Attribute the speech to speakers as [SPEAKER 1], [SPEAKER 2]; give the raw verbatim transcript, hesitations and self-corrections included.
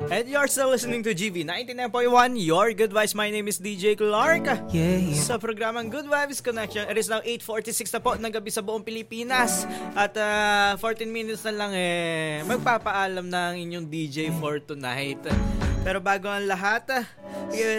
[SPEAKER 1] And you're still listening to G V ninety-nine point one, Your Good Vibes. My name is D J Clark.
[SPEAKER 2] Yeah, yeah.
[SPEAKER 1] Sa programang Good Vibes Connection, it is now eight forty-six na po ng gabi sa buong Pilipinas. At uh, fourteen minutes na lang eh, magpapaalam na ang inyong D J for tonight. Pero bago ang lahat,